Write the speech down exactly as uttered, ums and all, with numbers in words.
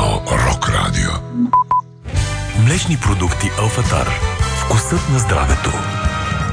едно Рок Радио. Млечни продукти Алфатар. Вкусът на здравето.